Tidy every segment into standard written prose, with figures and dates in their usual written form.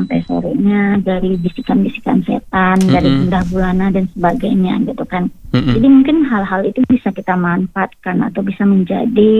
sampai sorenya dari bisikan-bisikan setan, dari indah bulana dan sebagainya gitu kan. Jadi mungkin hal-hal itu bisa kita manfaatkan atau bisa menjadi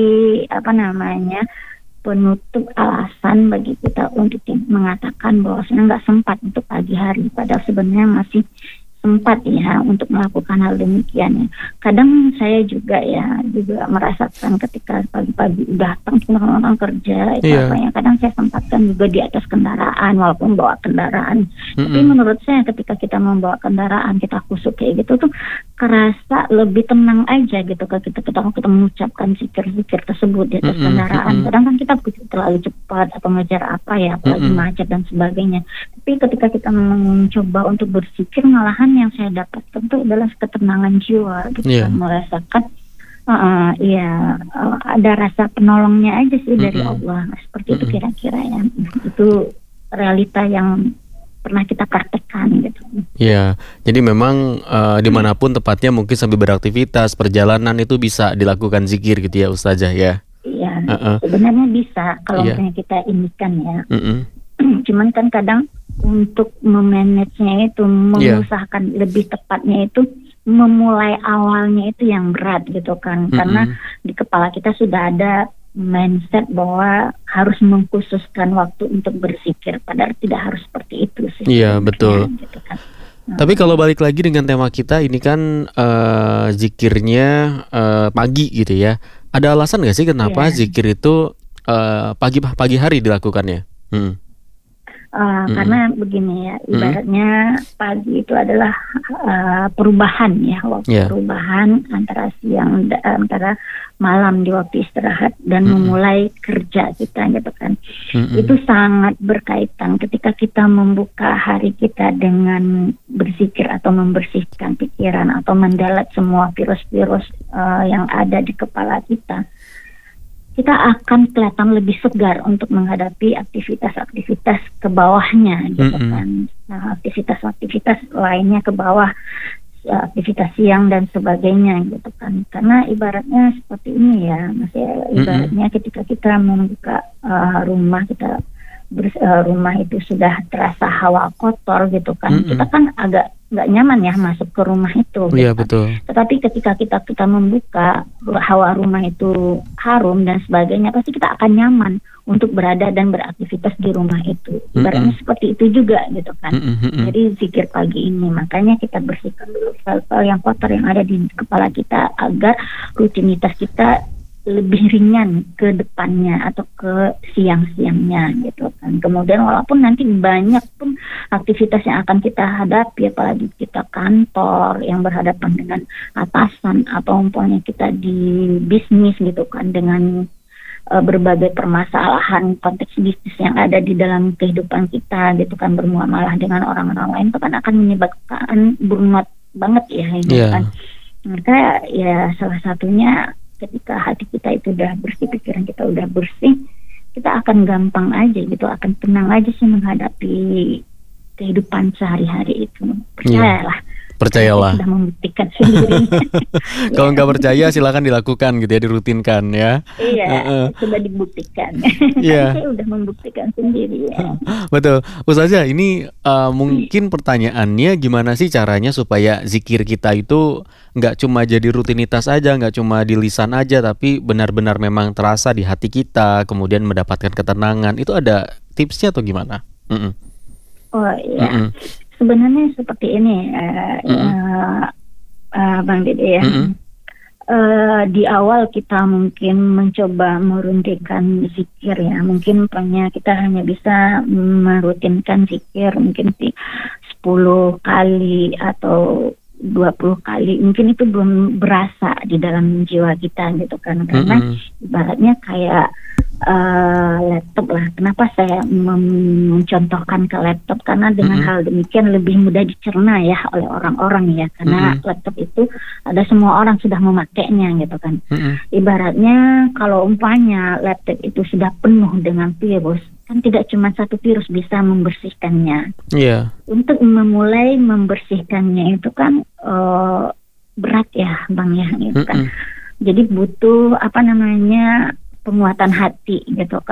penutup alasan bagi kita untuk mengatakan bahwa sebenarnya nggak sempat untuk pagi hari, padahal sebenarnya masih sempat ya untuk melakukan hal demikian ya. Kadang saya juga merasakan ketika pagi-pagi datang orang kerja kadang saya sempatkan juga di atas kendaraan walaupun bawa kendaraan. Tapi menurut saya ketika kita membawa kendaraan kita kusuk kayak gitu tuh kerasa lebih tenang aja gitu ketika kita mengucapkan zikir-zikir tersebut di atas kendaraan. Kadang kan kita terlalu cepat atau ngejar apalagi macet dan sebagainya. Tapi ketika kita mencoba untuk berzikir malahan yang saya dapatkan itu adalah ketenangan jiwa gitu kan, merasakan ada rasa penolongnya aja sih dari Allah seperti itu kira-kira ya. Itu realita yang pernah kita praktekkan gitu. Iya, jadi memang dimanapun tepatnya mungkin sambil beraktivitas perjalanan itu bisa dilakukan zikir gitu ya Ustazah ya. Iya, sebenarnya bisa kalau misalnya kita indikan ya. Cuman kan kadang untuk memanagenya itu, mengusahakan lebih tepatnya itu, memulai awalnya itu yang berat gitu kan. Karena di kepala kita sudah ada mindset bahwa harus mengkhususkan waktu untuk berzikir, padahal tidak harus seperti itu sih. Iya betul. Gitu kan. Tapi kalau balik lagi dengan tema kita ini kan zikirnya pagi gitu ya. Ada alasan nggak sih kenapa zikir itu pagi hari dilakukannya? Karena begini ya, ibaratnya pagi itu adalah perubahan ya, waktu perubahan antara siang, antara malam di waktu istirahat dan memulai kerja kita gitu kan. Itu sangat berkaitan ketika kita membuka hari kita dengan berzikir atau membersihkan pikiran atau mendalat semua virus-virus yang ada di kepala kita. Kita akan kelihatan lebih segar untuk menghadapi aktivitas-aktivitas ke bawahnya gitu kan. Nah, aktivitas-aktivitas lainnya ke bawah, aktivitas siang dan sebagainya gitu kan. Karena ibaratnya seperti ini ya, ibaratnya ketika kita membuka rumah kita, rumah itu sudah terasa hawa kotor gitu kan. Kita kan agak nggak nyaman ya masuk ke rumah itu. Iya gitu. betul. Tetapi ketika kita membuka hawa rumah itu harum dan sebagainya, pasti kita akan nyaman untuk berada dan beraktivitas di rumah itu. Ibaratnya seperti itu juga gitu kan. Jadi zikir pagi ini makanya kita bersihkan dulu hal-hal yang kotor yang ada di kepala kita agar rutinitas kita lebih ringan ke depannya atau ke siang-siangnya gitu kan. Kemudian walaupun nanti banyak pun aktivitas yang akan kita hadapi, apalagi kita kantor yang berhadapan dengan atasan atau umpamanya kita di bisnis gitu kan, dengan berbagai permasalahan konteks bisnis yang ada di dalam kehidupan kita gitu kan, bermuamalah dengan orang-orang lain itu kan akan menyebabkan burnout banget ya ini kan. Maka ya salah satunya ketika hati kita itu udah bersih, pikiran kita udah bersih, kita akan gampang aja gitu, akan tenang aja sih menghadapi kehidupan sehari-hari itu. Percayalah. Sudah membuktikan sendiri. Kalau nggak percaya silakan dilakukan gitu ya, dirutinkan ya. Iya, sudah dibuktikan. Saya udah membuktikan sendiri ya. Betul. Ustazah, ini mungkin pertanyaannya gimana sih caranya supaya zikir kita itu nggak cuma jadi rutinitas aja, nggak cuma di lisan aja, tapi benar-benar memang terasa di hati kita, kemudian mendapatkan ketenangan. Itu ada tipsnya atau gimana? Oh iya. Sebenarnya seperti ini, Bang Dede ya. Di awal kita mungkin mencoba meruntikan zikir ya. Mungkin kita hanya bisa merutinkan zikir mungkin 10 kali atau 20 kali. Mungkin itu belum berasa di dalam jiwa kita gitu kan. Karena ibaratnya kayak laptop lah. Kenapa saya mencontohkan ke laptop? Karena dengan hal demikian lebih mudah dicerna ya oleh orang-orang ya. Karena laptop itu ada semua orang sudah memakainya gitu kan. Ibaratnya kalau umpamanya laptop itu sudah penuh dengan virus, kan tidak cuma satu virus bisa membersihkannya. Untuk memulai membersihkannya itu kan berat ya Bang ya gitu kan. Jadi butuh penguatan hati gitu kan.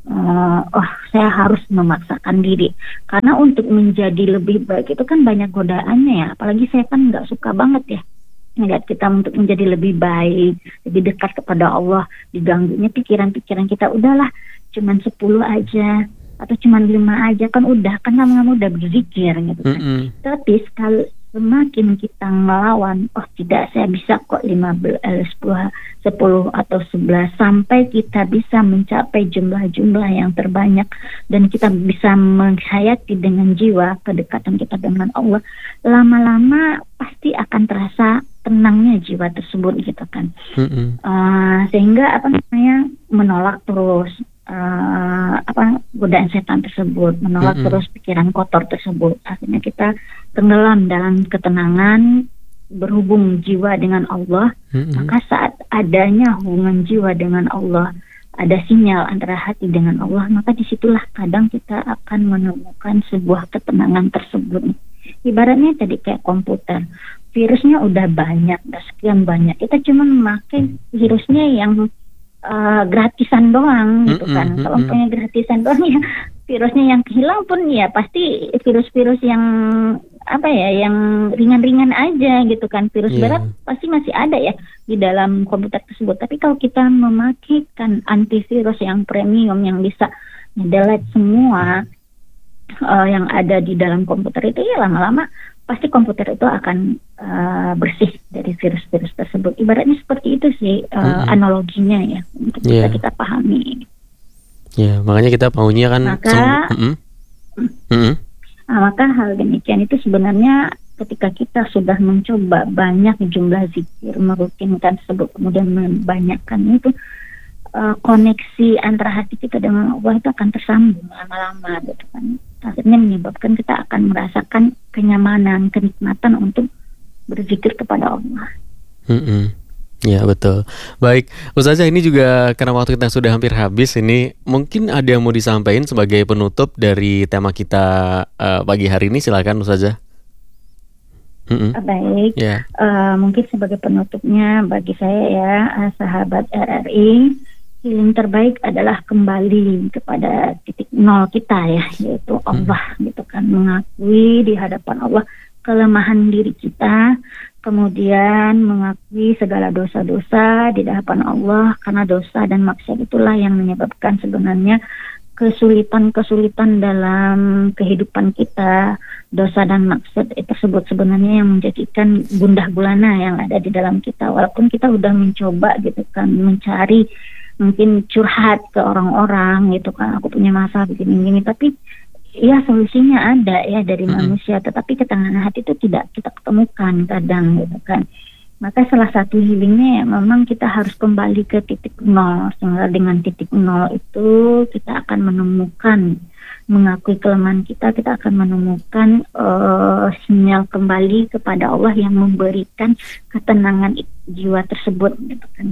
oh saya harus memaksakan diri, karena untuk menjadi lebih baik itu kan banyak godaannya ya, apalagi saya kan nggak suka banget ya ngeliat kita untuk menjadi lebih baik, lebih dekat kepada Allah, diganggunya pikiran-pikiran kita. Udahlah, cuman 10 aja atau cuman 5 aja kan udah, kan lama-lama udah berzikir gitu kan. Tapi sekali semakin kita ngelawan, oh tidak, saya bisa kok 10 atau 11, sampai kita bisa mencapai jumlah-jumlah yang terbanyak dan kita bisa menghayati dengan jiwa kedekatan kita dengan Allah, lama-lama pasti akan terasa tenangnya jiwa tersebut gitu kan. Sehingga menolak terus godaan setan tersebut, menolak terus pikiran kotor tersebut. Akhirnya kita tenggelam dalam ketenangan, berhubung jiwa dengan Allah. Maka saat adanya hubungan jiwa dengan Allah, ada sinyal antara hati dengan Allah, maka disitulah kadang kita akan menemukan sebuah ketenangan tersebut. Ibaratnya tadi kayak komputer, virusnya udah banyak, udah sekian banyak, kita cuma memakai virusnya yang gratisan doang gitu kan. Kalau punya gratisan doang ya, virusnya yang hilang pun ya pasti virus-virus yang yang ringan-ringan aja gitu kan. Virus berat pasti masih ada ya di dalam komputer tersebut. Tapi kalau kita memakaikan antivirus yang premium yang bisa delete semua yang ada di dalam komputer itu, ya lama-lama pasti komputer itu akan bersih dari virus-virus tersebut. Ibaratnya seperti itu sih analoginya ya, untuk bisa kita pahami. Ya, makanya kita maunya kan maka hal demikian itu sebenarnya ketika kita sudah mencoba banyak jumlah zikir, merutinkan tersebut, kemudian membanyakkan itu, koneksi antara hati kita dengan Allah itu akan tersambung lama-lama gitu kan. Akhirnya menyebabkan kita akan merasakan kenyamanan, kenikmatan untuk berzikir kepada Allah. Ya betul. Baik, Ustazah, ini juga karena waktu kita sudah hampir habis, ini mungkin ada yang mau disampaikan sebagai penutup dari tema kita pagi hari ini. Silakan Ustazah. Baik, mungkin sebagai penutupnya bagi saya ya, sahabat RRI, healing terbaik adalah kembali kepada titik nol kita ya, yaitu Allah gitu kan. Mengakui di hadapan Allah kelemahan diri kita, kemudian mengakui segala dosa-dosa di hadapan Allah, karena dosa dan maksiat itulah yang menyebabkan sebenarnya kesulitan-kesulitan dalam kehidupan kita. Dosa dan maksiat tersebut sebenarnya yang menjadikan gundah gulana yang ada di dalam kita. Walaupun kita udah mencoba gitu kan, mencari, mungkin curhat ke orang-orang gitu kan, aku punya masalah begini-gini, tapi ya solusinya ada ya dari manusia, tetapi ketenangan hati itu tidak kita ketemukan kadang gitu kan. Maka salah satu healingnya ya memang kita harus kembali ke titik nol, sehingga dengan titik nol itu kita akan menemukan, mengakui kelemahan kita akan menemukan sinyal kembali kepada Allah yang memberikan ketenangan jiwa tersebut gitu kan.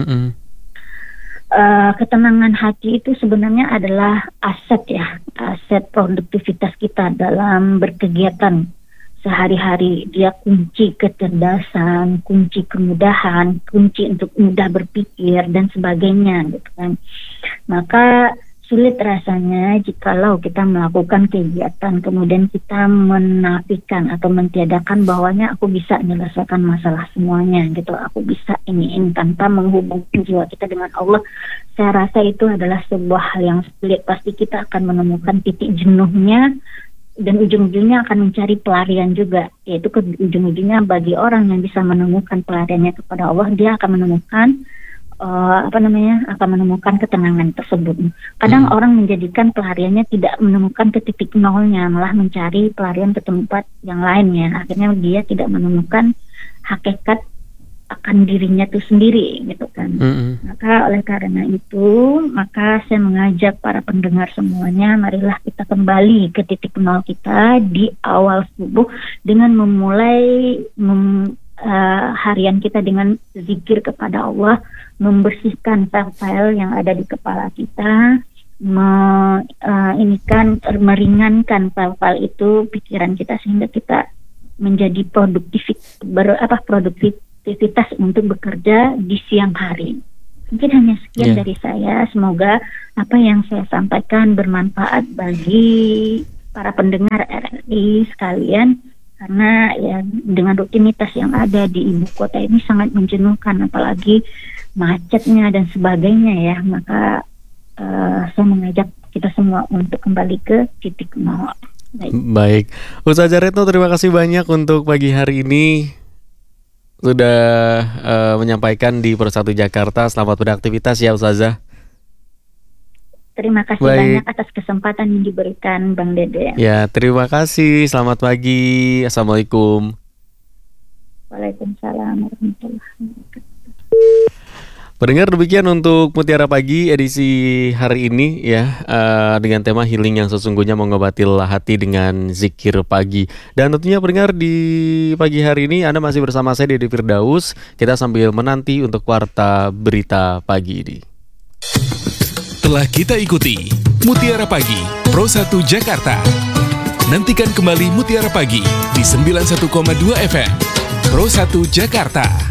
Ketenangan hati itu sebenarnya adalah aset ya, aset produktivitas kita dalam berkegiatan sehari-hari. Dia kunci kecerdasan, kunci kemudahan, kunci untuk mudah berpikir dan sebagainya gitu kan. Maka sulit rasanya jikalau kita melakukan kegiatan kemudian kita menafikan atau mentiadakan bahwanya aku bisa menyelesaikan masalah semuanya gitu, aku bisa ini tanpa menghubungkan jiwa kita dengan Allah. Saya rasa itu adalah sebuah hal yang sulit. Pasti kita akan menemukan titik jenuhnya dan ujung-ujungnya akan mencari pelarian juga, yaitu ke ujung-ujungnya bagi orang yang bisa menemukan pelariannya kepada Allah, dia akan menemukan akan menemukan ketenangan tersebut. Kadang orang menjadikan pelariannya tidak menemukan ke titik nolnya, malah mencari pelarian ke tempat yang lainnya. Akhirnya dia tidak menemukan hakikat akan dirinya itu sendiri gitu kan. Maka oleh karena itu, maka saya mengajak para pendengar semuanya, marilah kita kembali ke titik nol kita di awal subuh dengan memulai harian kita dengan zikir kepada Allah, membersihkan file-file yang ada di kepala kita, meringankan file-file itu pikiran kita sehingga kita menjadi produktivitas untuk bekerja di siang hari. Mungkin hanya sekian dari saya. Semoga apa yang saya sampaikan bermanfaat bagi para pendengar RRI sekalian, karena ya dengan rutinitas yang ada di ibu kota ini sangat menjenuhkan, apalagi macetnya dan sebagainya ya. Maka saya mengajak kita semua untuk kembali ke titik nol. Baik. Ustazah Retno, terima kasih banyak untuk pagi hari ini sudah menyampaikan di Persatu Jakarta. Selamat beraktivitas ya Ustazah. Terima kasih banyak atas kesempatan yang diberikan Bang Dede. Ya, terima kasih. Selamat pagi. Assalamualaikum. Waalaikumsalam warahmatullahi wabarakatuh. Pendengar, demikian untuk Mutiara Pagi edisi hari ini ya, dengan tema healing yang sesungguhnya mengobati lelah hati dengan zikir pagi. Dan tentunya pendengar, di pagi hari ini Anda masih bersama saya Dede Firdaus. Kita sambil menanti untuk warta berita pagi ini. Telah kita ikuti Mutiara Pagi Pro 1 Jakarta. Nantikan kembali Mutiara Pagi di 91,2 FM Pro 1 Jakarta.